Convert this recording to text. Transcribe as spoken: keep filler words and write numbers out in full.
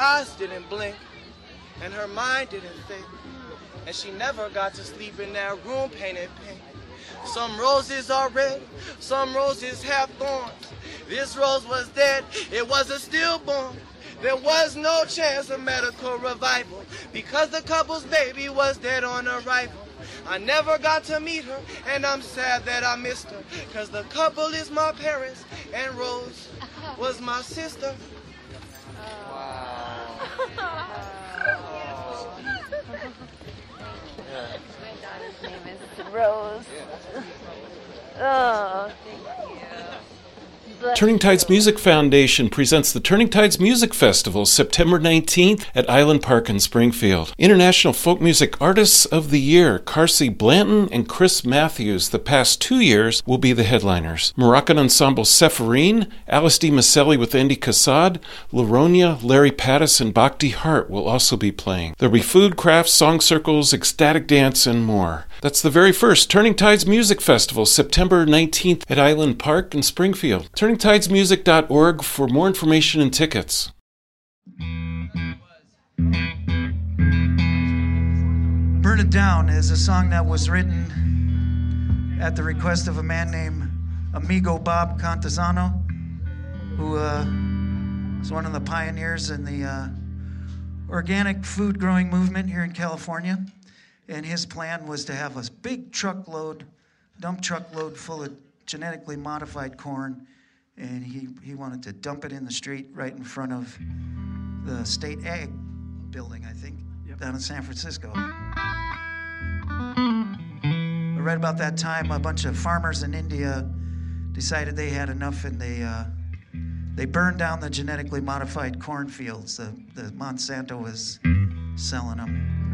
eyes didn't blink, and her mind didn't think, and she never got to sleep in that room painted pink. Some roses are red, some roses have thorns. This rose was dead, it was a stillborn. There was no chance of medical revival because the couple's baby was dead on arrival. I never got to meet her, and I'm sad that I missed her, cause the couple is my parents, and Rose was my sister. Wow. My daughter's name is Rose. Oh, thank you. Turning Tides Music Foundation presents the Turning Tides Music Festival September nineteenth at Island Park in Springfield. International Folk Music Artists of the Year, Carsey Blanton and Chris Matthews, the past two years, will be the headliners. Moroccan ensemble Sepharine, Alice D. Maselli with Andy Kassad, Laronia, Larry Pattis, and Bhakti Hart will also be playing. There'll be food, crafts, song circles, ecstatic dance, and more. That's the very first Turning Tides Music Festival, September nineteenth at Island Park in Springfield. turning tides music dot org for more information and tickets. Burn It Down is a song that was written at the request of a man named Amigo Bob Contazano, who uh, was one of the pioneers in the uh, organic food growing movement here in California. And his plan was to have a big truckload, dump truckload full of genetically modified corn, and he, he wanted to dump it in the street right in front of the State Ag building, I think, yep, down in San Francisco. Right about that time, a bunch of farmers in India decided they had enough, and they uh, they burned down the genetically modified cornfields. The, the Monsanto was selling them.